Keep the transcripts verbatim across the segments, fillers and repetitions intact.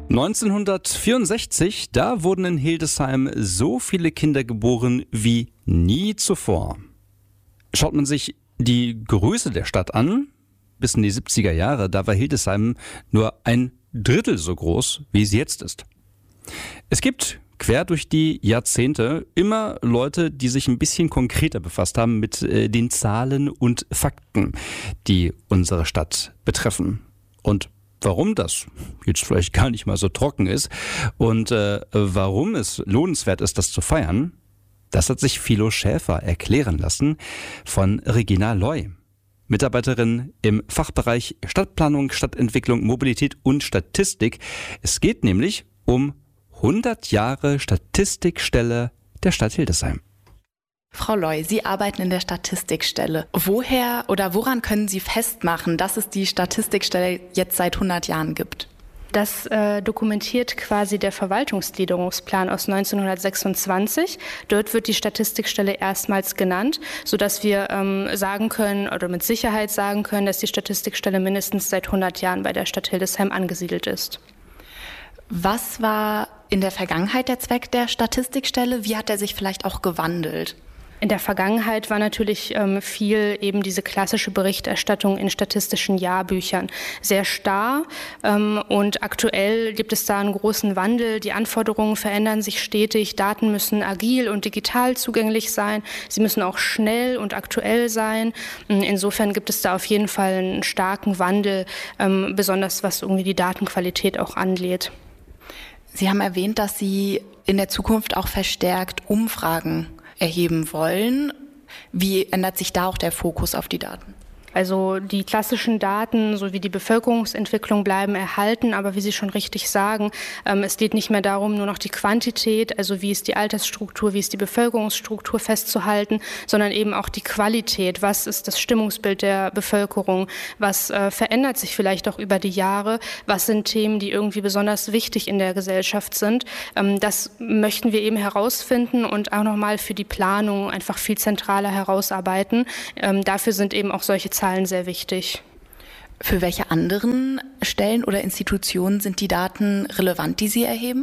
neunzehnhundertvierundsechzig, da wurden in Hildesheim so viele Kinder geboren wie nie zuvor. Schaut man sich die Größe der Stadt an, bis in die siebziger Jahre, da war Hildesheim nur ein Drittel so groß, wie es jetzt ist. Es gibt quer durch die Jahrzehnte immer Leute, die sich ein bisschen konkreter befasst haben mit äh, den Zahlen und Fakten, die unsere Stadt betreffen. Und warum das jetzt vielleicht gar nicht mal so trocken ist und äh, warum es lohnenswert ist, das zu feiern, das hat sich Philo Schäfer erklären lassen von Regina Loy, Mitarbeiterin im Fachbereich Stadtplanung, Stadtentwicklung, Mobilität und Statistik. Es geht nämlich um hundert Jahre Statistikstelle der Stadt Hildesheim. Frau Loy, Sie arbeiten in der Statistikstelle. Woher oder woran können Sie festmachen, dass es die Statistikstelle jetzt seit hundert Jahren gibt? Das äh, dokumentiert quasi der Verwaltungsgliederungsplan aus neunzehnhundertsechsundzwanzig. Dort wird die Statistikstelle erstmals genannt, sodass wir ähm, sagen können oder mit Sicherheit sagen können, dass die Statistikstelle mindestens seit hundert Jahren bei der Stadt Hildesheim angesiedelt ist. Was war in der Vergangenheit der Zweck der Statistikstelle? Wie hat er sich vielleicht auch gewandelt? In der Vergangenheit war natürlich ähm, viel eben diese klassische Berichterstattung in statistischen Jahrbüchern sehr starr ähm, und aktuell gibt es da einen großen Wandel. Die Anforderungen verändern sich stetig, Daten müssen agil und digital zugänglich sein, sie müssen auch schnell und aktuell sein. Insofern gibt es da auf jeden Fall einen starken Wandel, ähm, besonders was irgendwie die Datenqualität auch angeht. Sie haben erwähnt, dass Sie in der Zukunft auch verstärkt Umfragen erheben wollen. Wie ändert sich da auch der Fokus auf die Daten? Also die klassischen Daten sowie die Bevölkerungsentwicklung bleiben erhalten, aber wie Sie schon richtig sagen, ähm, es geht nicht mehr darum, nur noch die Quantität, also wie ist die Altersstruktur, wie ist die Bevölkerungsstruktur festzuhalten, sondern eben auch die Qualität. Was ist das Stimmungsbild der Bevölkerung? Was äh, verändert sich vielleicht auch über die Jahre? Was sind Themen, die irgendwie besonders wichtig in der Gesellschaft sind? Ähm, das möchten wir eben herausfinden und auch nochmal für die Planung einfach viel zentraler herausarbeiten. Ähm, dafür sind eben auch solche Zahlen sehr wichtig. Für welche anderen Stellen oder Institutionen sind die Daten relevant, die Sie erheben?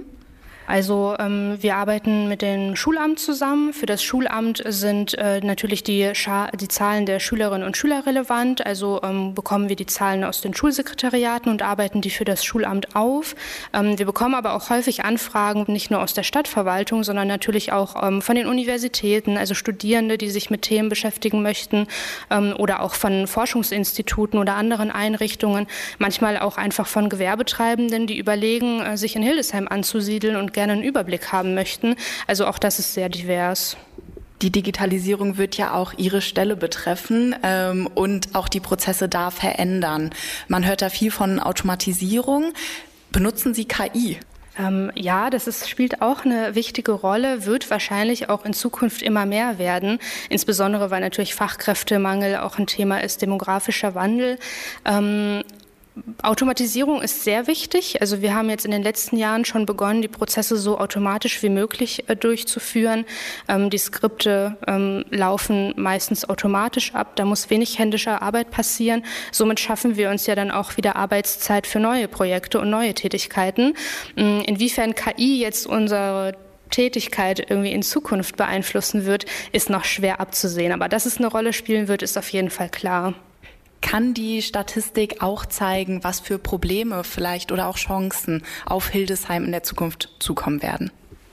Also ähm, wir arbeiten mit dem Schulamt zusammen. Für das Schulamt sind äh, natürlich die, Scha- die Zahlen der Schülerinnen und Schüler relevant. Also ähm, bekommen wir die Zahlen aus den Schulsekretariaten und arbeiten die für das Schulamt auf. Ähm, wir bekommen aber auch häufig Anfragen, nicht nur aus der Stadtverwaltung, sondern natürlich auch ähm, von den Universitäten, also Studierende, die sich mit Themen beschäftigen möchten ähm, oder auch von Forschungsinstituten oder anderen Einrichtungen. Manchmal auch einfach von Gewerbetreibenden, die überlegen, äh, sich in Hildesheim anzusiedeln und gerne einen Überblick haben möchten. Also auch das ist sehr divers. Die Digitalisierung wird ja auch Ihre Stelle betreffen ähm, und auch die Prozesse da verändern. Man hört da viel von Automatisierung. Benutzen Sie K I? Ähm, ja, das ist, spielt auch eine wichtige Rolle, wird wahrscheinlich auch in Zukunft immer mehr werden, insbesondere weil natürlich Fachkräftemangel auch ein Thema ist, demografischer Wandel. Ähm, Automatisierung ist sehr wichtig. Also wir haben jetzt in den letzten Jahren schon begonnen, die Prozesse so automatisch wie möglich äh, durchzuführen. Ähm, die Skripte ähm, laufen meistens automatisch ab. Da muss wenig händische Arbeit passieren. Somit schaffen wir uns ja dann auch wieder Arbeitszeit für neue Projekte und neue Tätigkeiten. Ähm, inwiefern K I jetzt unsere Tätigkeit irgendwie in Zukunft beeinflussen wird, ist noch schwer abzusehen. Aber dass es eine Rolle spielen wird, ist auf jeden Fall klar. Kann die Statistik auch zeigen, was für Probleme vielleicht oder auch Chancen auf Hildesheim in der Zukunft zukommen werden?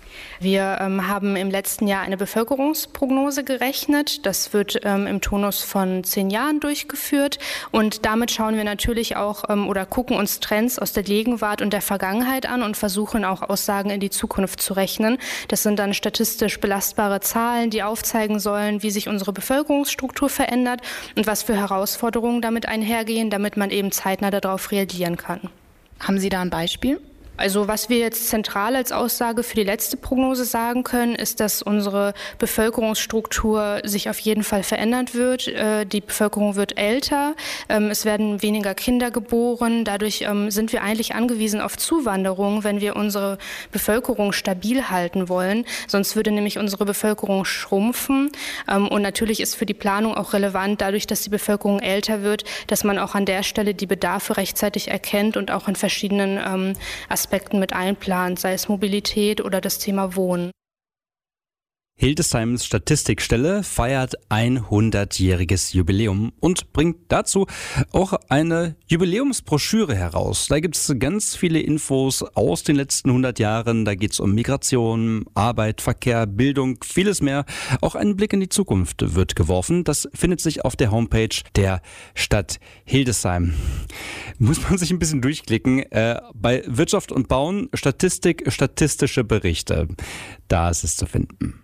Wir ähm, haben im letzten Jahr eine Bevölkerungsprognose gerechnet. Das wird ähm, im Tonus von zehn Jahren durchgeführt. Und damit schauen wir natürlich auch ähm, oder gucken uns Trends aus der Gegenwart und der Vergangenheit an und versuchen auch Aussagen in die Zukunft zu rechnen. Das sind dann statistisch belastbare Zahlen, die aufzeigen sollen, wie sich unsere Bevölkerungsstruktur verändert und was für Herausforderungen damit einhergehen, damit man eben zeitnah darauf reagieren kann. Haben Sie da ein Beispiel? Also was wir jetzt zentral als Aussage für die letzte Prognose sagen können, ist, dass unsere Bevölkerungsstruktur sich auf jeden Fall verändern wird. Die Bevölkerung wird älter, es werden weniger Kinder geboren. Dadurch sind wir eigentlich angewiesen auf Zuwanderung, wenn wir unsere Bevölkerung stabil halten wollen. Sonst würde nämlich unsere Bevölkerung schrumpfen. Und natürlich ist für die Planung auch relevant, dadurch, dass die Bevölkerung älter wird, dass man auch an der Stelle die Bedarfe rechtzeitig erkennt und auch in verschiedenen Aspekten Aspekten mit einplant, sei es Mobilität oder das Thema Wohnen. Hildesheims Statistikstelle feiert hundertjähriges Jubiläum und bringt dazu auch eine Jubiläumsbroschüre heraus. Da gibt es ganz viele Infos aus den letzten hundert Jahren. Da geht es um Migration, Arbeit, Verkehr, Bildung, vieles mehr. Auch ein Blick in die Zukunft wird geworfen. Das findet sich auf der Homepage der Stadt Hildesheim. Muss man sich ein bisschen durchklicken. Äh, bei Wirtschaft und Bauen, Statistik, statistische Berichte. Da ist es zu finden.